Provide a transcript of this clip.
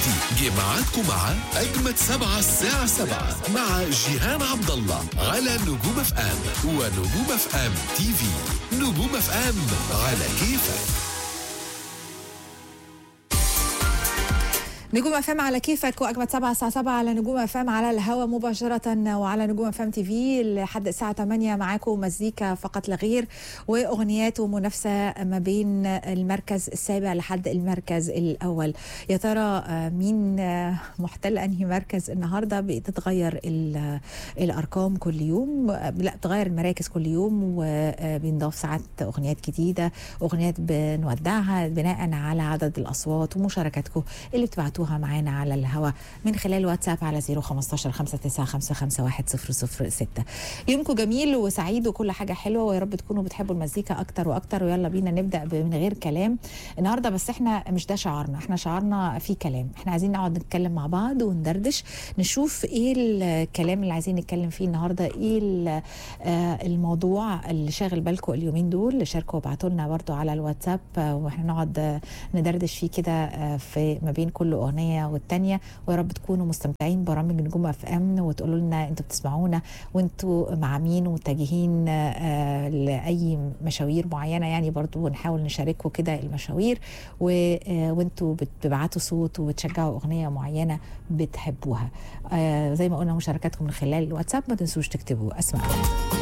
دلوقتي جه ميعادكم مع أجمد 7 الساعة 7 مع جيهان عبد الله على نجوم اف ام ونجوم اف ام تي في. نجوم اف ام على كيفك. نجوم افام على كيفك واجمد 7 الساعه 7 على نجوم افام على الهواء مباشره وعلى نجوم افام تي في لحد الساعه 8 معاكم مزيكا فقط لا غير واغنيات ومنافسه ما بين المركز السابع لحد المركز الاول. يا ترى مين محتل انهي مركز النهارده؟ بتتغير الارقام كل يوم، لا بتغير المراكز كل يوم وبنضاف ساعات اغنيات جديده، اغنيات بنودعها بناء على عدد الاصوات ومشاركاتكم اللي بتبعتوها معانا على الهواء من خلال واتساب على 015 595510006. يومكم جميل وسعيد وكل حاجة حلوة، ويا رب تكونوا بتحبوا المزيكا أكتر وأكتر. ويلا بينا نبدأ من غير كلام النهاردة، بس احنا مش ده شعارنا، احنا شعارنا في كلام. احنا عايزين نقعد نتكلم مع بعض وندردش، نشوف ايه الكلام اللي عايزين نتكلم فيه النهاردة، ايه الموضوع اللي شاغل بالكم اليومين دول. شاركوا وابعتوا لنا برضو على الواتساب واحنا نقعد ندردش فيه كده في ما بين كل أغنية والتانية. ويا رب تكونوا مستمتعين برامج نجوم اف ام، وتقولوا لنا انتوا بتسمعونا وانتوا مع مين ومتجهين لأي مشاوير معينة، يعني برضو نحاول نشاركوا كده المشاوير وانتوا بتبعتوا صوت وبتشجعوا أغنية معينة بتحبوها. زي ما قلنا مشاركاتكم من خلال الواتساب، ما تنسوش تكتبوا أسماء.